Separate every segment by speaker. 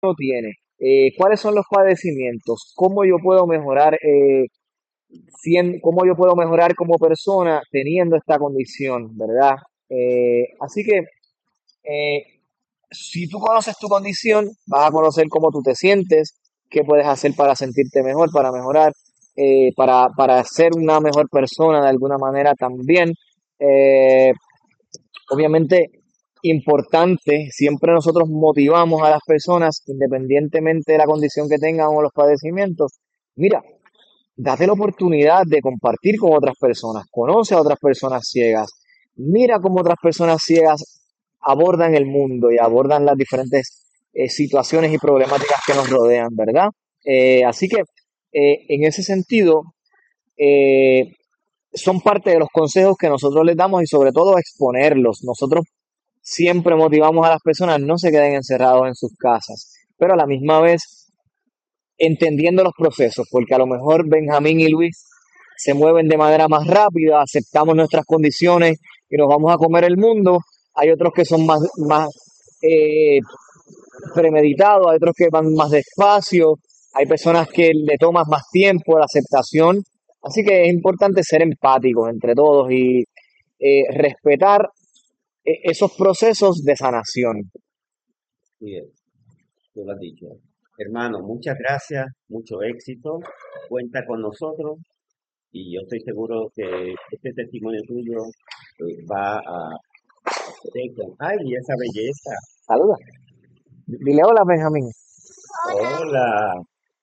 Speaker 1: uno tiene, cuáles son los padecimientos, cómo yo puedo mejorar, cómo yo puedo mejorar como persona teniendo esta condición, ¿verdad? Así que eh, si tú conoces tu condición, vas a conocer cómo tú te sientes, qué puedes hacer para sentirte mejor, para mejorar, para ser una mejor persona de alguna manera también. Eh, Obviamente, importante, siempre nosotros motivamos a las personas, independientemente de la condición que tengan o los padecimientos. Mira, date la oportunidad de compartir con otras personas, conoce a otras personas ciegas, mira cómo otras personas ciegas abordan el mundo y abordan las diferentes situaciones y problemáticas que nos rodean, ¿verdad? Así que en ese sentido, eh, son parte de los consejos que nosotros les damos y sobre todo exponerlos. Nosotros siempre motivamos a las personas no se queden encerrados en sus casas, pero a la misma vez entendiendo los procesos, porque a lo mejor Benjamín y Luis se mueven de manera más rápida, aceptamos nuestras condiciones y nos vamos a comer el mundo. Hay otros que son más eh, premeditados, hay otros que van más despacio, hay personas que le toman más tiempo la aceptación. Así que es importante ser empáticos entre todos y respetar esos procesos de sanación.
Speaker 2: Sí, tú lo has dicho. Hermano, muchas gracias, mucho éxito. Cuenta con nosotros y yo estoy seguro que este testimonio tuyo va a ay, esa belleza.
Speaker 1: Saluda. Dile hola, Benjamín.
Speaker 2: Hola.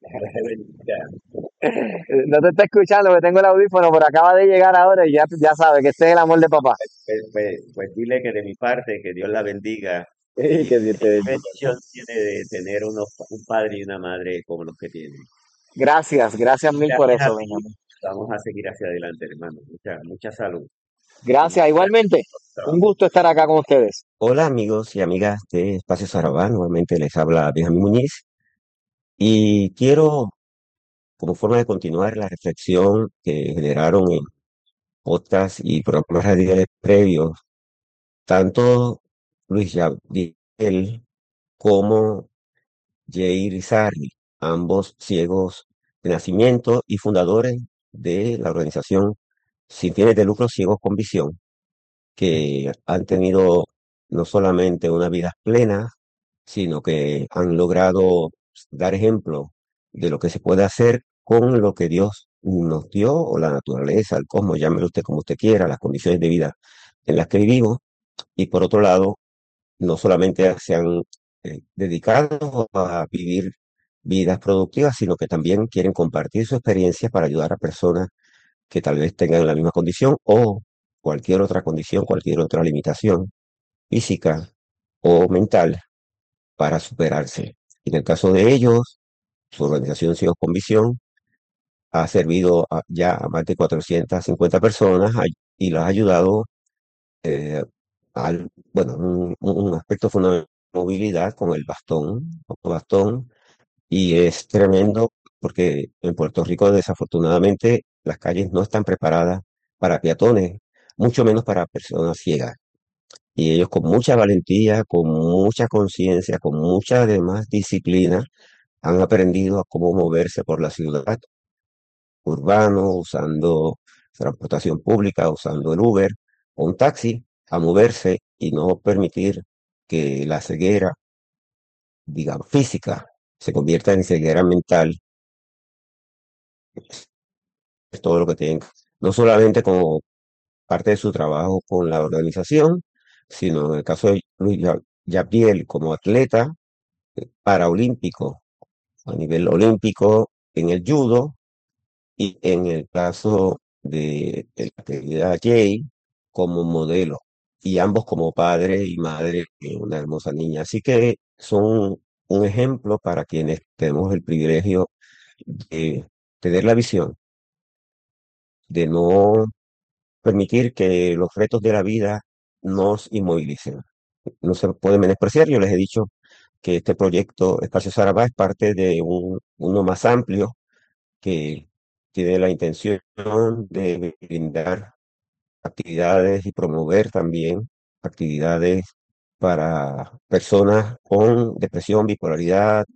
Speaker 1: No te está escuchando, que tengo el audífono, pero acaba de llegar ahora y ya sabe que este es el amor de papá.
Speaker 2: Pues dile que de mi parte, que Dios la bendiga.
Speaker 1: Que Dios te
Speaker 2: ¿Qué
Speaker 1: bendiga.
Speaker 2: bendición tiene de tener un padre y una madre como los que tienen?
Speaker 1: Gracias, gracias mil por
Speaker 2: Gracias a
Speaker 1: eso,
Speaker 2: ti.
Speaker 1: Benjamín.
Speaker 2: Vamos a seguir hacia adelante, hermano. Mucha salud y
Speaker 1: Gracias,
Speaker 2: muchas gracias
Speaker 1: igualmente.
Speaker 2: por tu
Speaker 1: Un
Speaker 2: trabajo.
Speaker 1: gusto estar acá con ustedes.
Speaker 3: Hola amigos y amigas de Espacio Saravá, nuevamente les habla Benjamín Muñiz y quiero, como forma de continuar la reflexión que generaron en podcasts y programas radiales previos, tanto Luis Gabriel como Jay Rizarri, ambos ciegos de nacimiento y fundadores de la organización sin fines de lucro Ciegos con Visión, que han tenido no solamente una vida plena, sino que han logrado dar ejemplo de lo que se puede hacer con lo que Dios nos dio, o la naturaleza, el cosmos, llámelo usted como usted quiera, las condiciones de vida en las que vivimos. Y por otro lado, no solamente se han dedicado a vivir vidas productivas, sino que también quieren compartir su experiencia para ayudar a personas que tal vez tengan la misma condición o cualquier otra condición, cualquier otra limitación física o mental para superarse. En el caso de ellos, su organización Ciegos con Visión ha servido ya a más de 450 personas y las ha ayudado bueno, un aspecto fundamental de movilidad con el bastón, y es tremendo porque en Puerto Rico desafortunadamente las calles no están preparadas para peatones, mucho menos para personas ciegas. Y ellos con mucha valentía, con mucha conciencia, con mucha además disciplina, han aprendido a cómo moverse por la ciudad urbano, usando transportación pública, usando el Uber o un taxi, a moverse y no permitir que la ceguera, digamos, física se convierta en ceguera mental. Es todo lo que tienen, no solamente como parte de su trabajo con la organización, sino en el caso de Luis Yapiel como atleta paraolímpico, a nivel olímpico en el judo, y en el caso de la querida Jay como modelo, y ambos como padre y madre de una hermosa niña. Así que son un ejemplo para quienes tenemos el privilegio de tener la visión de no permitir que los retos de la vida nos inmovilicen. No se puede menospreciar. Yo les he dicho que este proyecto Espacio Sarabá es parte de uno más amplio que tiene la intención de brindar actividades y promover también actividades para personas con depresión, bipolaridad,